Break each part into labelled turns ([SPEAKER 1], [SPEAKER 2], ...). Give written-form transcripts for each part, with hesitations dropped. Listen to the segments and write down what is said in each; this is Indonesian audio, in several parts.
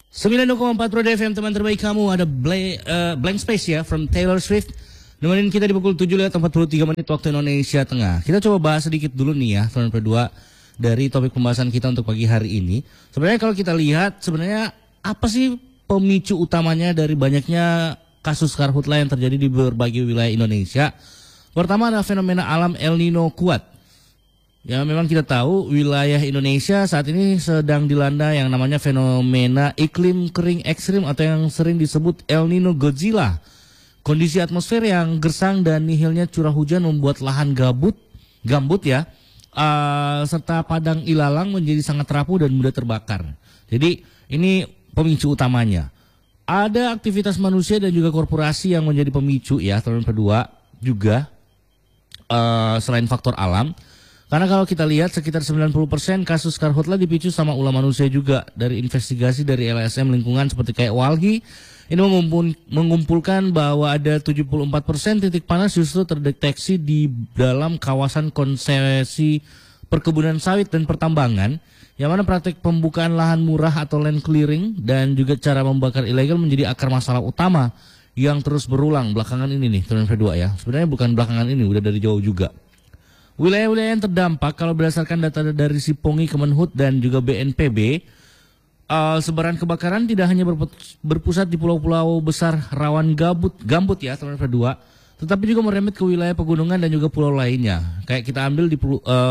[SPEAKER 1] 96,4 Roda FM, teman terbaik kamu. Ada Blank Space ya, from Taylor Swift. Nemenin kita di pukul 7:43 waktu Indonesia Tengah. Kita coba bahas sedikit dulu nih ya, teman berdua, dari topik pembahasan kita untuk pagi hari ini. Sebenarnya kalau kita lihat, sebenarnya apa sih pemicu utamanya dari banyaknya kasus karhutla yang terjadi di berbagai wilayah Indonesia? Pertama ada fenomena alam El Nino kuat. Ya, memang kita tahu wilayah Indonesia saat ini sedang dilanda yang namanya fenomena iklim kering ekstrim atau yang sering disebut El Nino Godzilla. Kondisi atmosfer yang gersang dan nihilnya curah hujan membuat lahan gambut ya, serta padang ilalang menjadi sangat rapuh dan mudah terbakar. Jadi ini pemicu utamanya. Ada aktivitas manusia dan juga korporasi yang menjadi pemicu ya, teman kedua juga selain faktor alam. Karena kalau kita lihat sekitar 90% kasus karhutla dipicu sama ulah manusia juga. Dari investigasi dari LSM lingkungan seperti kayak Walhi, ini mengumpulkan bahwa ada 74% titik panas justru terdeteksi di dalam kawasan konsesi perkebunan sawit dan pertambangan, yang mana praktek pembukaan lahan murah atau land clearing dan juga cara membakar ilegal menjadi akar masalah utama yang terus berulang belakangan ini nih, teman kedua ya. Sebenarnya bukan belakangan ini, udah dari jauh juga. Wilayah-wilayah yang terdampak kalau berdasarkan data dari Sipongi, Kemenhut dan juga BNPB, sebaran kebakaran tidak hanya berpusat di pulau-pulau besar rawan gambut ya teman kedua, tetapi juga merembet ke wilayah pegunungan dan juga pulau lainnya. Kayak kita ambil di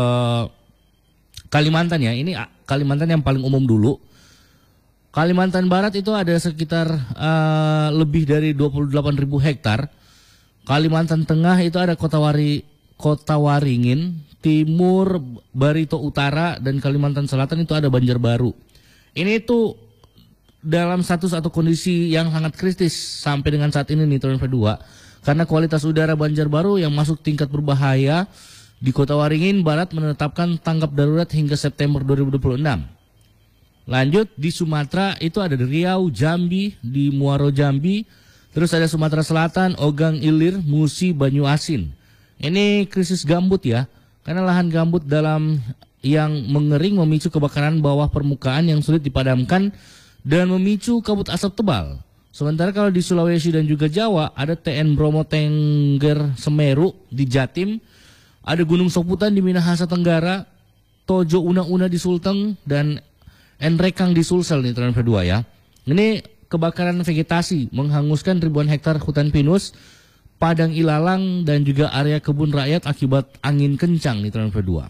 [SPEAKER 1] Kalimantan ya, ini Kalimantan yang paling umum dulu. Kalimantan Barat itu ada sekitar lebih dari 28.000 hektar. Kalimantan Tengah itu ada Kota Waringin, Timur, Barito Utara, dan Kalimantan Selatan itu ada Banjarbaru. Ini tuh dalam status atau kondisi yang sangat kritis sampai dengan saat ini nih teman kedua. Karena kualitas udara Banjarbaru yang masuk tingkat berbahaya. Di Kota Waringin Barat menetapkan tanggap darurat hingga September 2026. Lanjut di Sumatera itu ada di Riau, Jambi, di Muaro Jambi. Terus ada Sumatera Selatan, Ogang Ilir, Musi, Banyuasin. Ini krisis gambut ya, karena lahan gambut dalam yang mengering memicu kebakaran bawah permukaan yang sulit dipadamkan dan memicu kabut asap tebal. Sementara kalau di Sulawesi dan juga Jawa ada TN Bromo Tengger Semeru di Jatim, ada Gunung Soputan di Minahasa Tenggara, Tojo Una-Una di Sulteng, dan Enrekang di Sulsel nih teman kedua ya. Ini kebakaran vegetasi menghanguskan ribuan hektar hutan pinus, padang ilalang, dan juga area kebun rakyat akibat angin kencang nih teman kedua.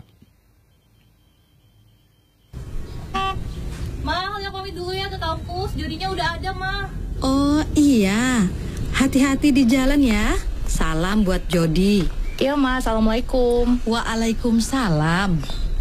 [SPEAKER 2] Ma, Halnya pamit dulu ya ke kampus, jodinya udah ada, Ma.
[SPEAKER 3] Oh iya, hati-hati di jalan ya. Salam buat Jody.
[SPEAKER 2] Iya, Ma, assalamualaikum.
[SPEAKER 3] Waalaikumsalam.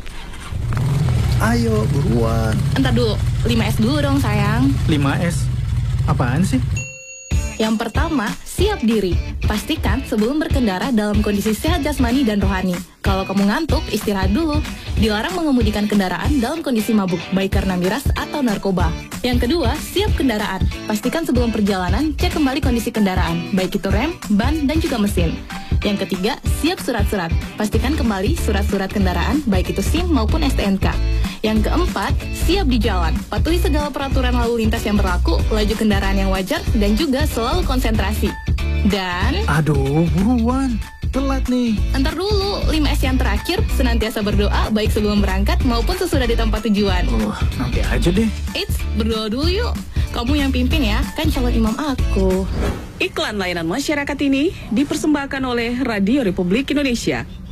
[SPEAKER 4] Ayo buruan.
[SPEAKER 2] Entar dulu, 5S dulu dong sayang.
[SPEAKER 4] 5S? Apaan sih?
[SPEAKER 2] Yang pertama, siap diri. Pastikan sebelum berkendara dalam kondisi sehat jasmani dan rohani. Kalau kamu ngantuk, istirahat dulu. Dilarang mengemudikan kendaraan dalam kondisi mabuk, baik karena miras atau narkoba. Yang kedua, siap kendaraan. Pastikan sebelum perjalanan, cek kembali kondisi kendaraan, baik itu rem, ban, dan juga mesin. Yang ketiga, siap surat-surat. Pastikan kembali surat-surat kendaraan, baik itu SIM maupun STNK. Yang keempat, siap di jalan. Patuhi segala peraturan lalu lintas yang berlaku, laju kendaraan yang wajar, dan juga selalu konsentrasi. Dan...
[SPEAKER 4] Aduh, buruan. Telat nih.
[SPEAKER 2] Entar dulu, 5S yang terakhir, senantiasa berdoa baik sebelum berangkat maupun sesudah di tempat tujuan.
[SPEAKER 4] Nanti aja deh.
[SPEAKER 2] Eits, berdoa dulu yuk. Kamu yang pimpin ya, kan calon imam aku.
[SPEAKER 5] Iklan layanan masyarakat ini dipersembahkan oleh Radio Republik Indonesia.